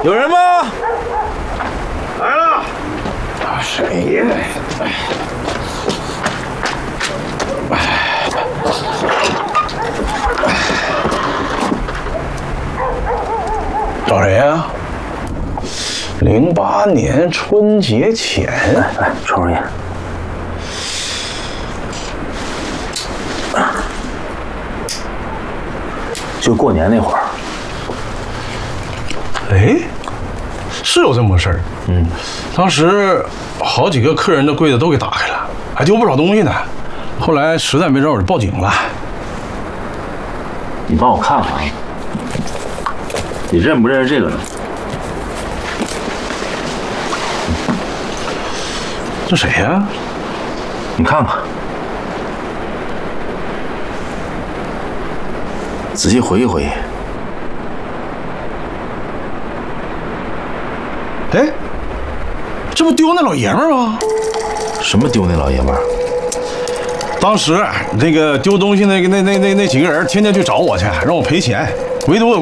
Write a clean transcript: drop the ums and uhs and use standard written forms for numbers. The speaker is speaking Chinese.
有人吗？ 来了。 谁呀？找谁呀？08年春节前。 来，抽根烟。就过年那会儿。 哎，是有这么个事儿。当时好几个客人的柜子都给打开了，还丢不少东西呢。后来实在没招，我就报警了。 你帮我看看啊，你认不认识这个人？ 这谁呀？ 你看看，仔细回忆回忆。 哎，这不丢那老爷们儿吗？ 什么丢那老爷们儿？ 当时那个丢东西那几个人，天天去找我去，让我赔钱，唯独我